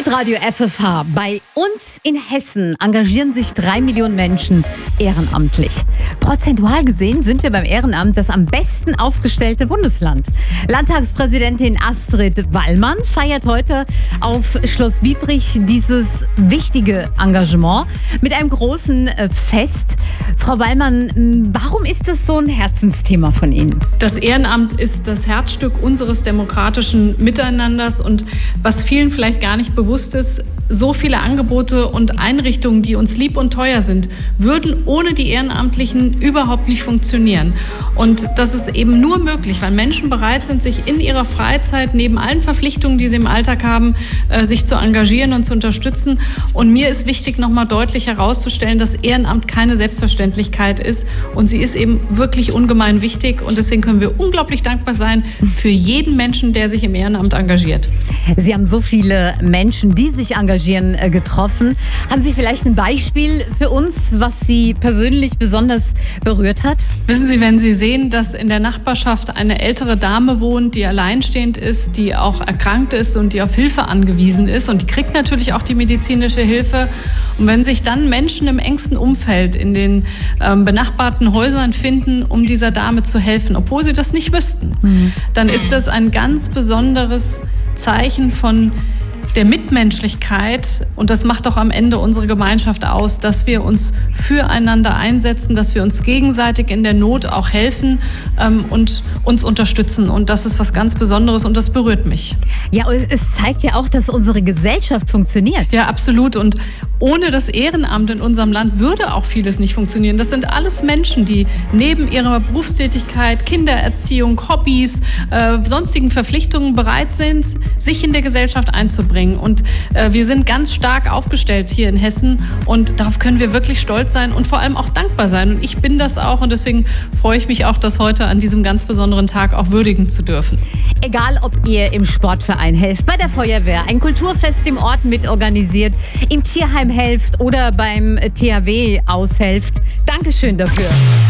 Hitradio FFH. Bei uns in Hessen engagieren sich 3 Millionen Menschen ehrenamtlich. Prozentual gesehen sind wir beim Ehrenamt das am besten aufgestellte Bundesland. Landtagspräsidentin Astrid Wallmann feiert heute auf Schloss Biebrich dieses wichtige Engagement mit einem großen Fest. Frau Wallmann, warum ist das so ein Herzensthema von Ihnen? Das Ehrenamt ist das Herzstück unseres demokratischen Miteinanders und was vielen vielleicht gar nicht bewusst ist, so viele Angebote und Einrichtungen, die uns lieb und teuer sind, würden ohne die Ehrenamtlichen überhaupt nicht funktionieren. Und das ist eben nur möglich, weil Menschen bereit sind, sich in ihrer Freizeit neben allen Verpflichtungen, die sie im Alltag haben, sich zu engagieren und zu unterstützen. Und mir ist wichtig, nochmal deutlich herauszustellen, dass Ehrenamt keine Selbstverständlichkeit ist. Und sie ist eben wirklich ungemein wichtig. Und deswegen können wir unglaublich dankbar sein für jeden Menschen, der sich im Ehrenamt engagiert. Sie haben so viele Menschen, die sich engagieren, getroffen. Haben Sie vielleicht ein Beispiel für uns, was Sie persönlich besonders berührt hat? Wissen Sie, wenn Sie sehen, dass in der Nachbarschaft eine ältere Dame wohnt, die alleinstehend ist, die auch erkrankt ist und die auf Hilfe angewiesen ist und die kriegt natürlich auch die medizinische Hilfe. Und wenn sich dann Menschen im engsten Umfeld in den benachbarten Häusern finden, um dieser Dame zu helfen, obwohl sie das nicht müssten, dann ist das ein ganz besonderes Zeichen von der Mitmenschlichkeit, und das macht auch am Ende unsere Gemeinschaft aus, dass wir uns füreinander einsetzen, dass wir uns gegenseitig in der Not auch helfen und uns unterstützen. Und das ist was ganz Besonderes und das berührt mich. Ja, und es zeigt ja auch, dass unsere Gesellschaft funktioniert. Ja, absolut. Und ohne das Ehrenamt in unserem Land würde auch vieles nicht funktionieren. Das sind alles Menschen, die neben ihrer Berufstätigkeit, Kindererziehung, Hobbys, sonstigen Verpflichtungen bereit sind, sich in der Gesellschaft einzubringen. Und wir sind ganz stark aufgestellt hier in Hessen und darauf können wir wirklich stolz sein und vor allem auch dankbar sein. Und ich bin das auch und deswegen freue ich mich auch, das heute an diesem ganz besonderen Tag auch würdigen zu dürfen. Egal, ob ihr im Sportverein helft, bei der Feuerwehr, ein Kulturfest im Ort mitorganisiert, im Tierheim helft oder beim THW aushelft. Dankeschön dafür.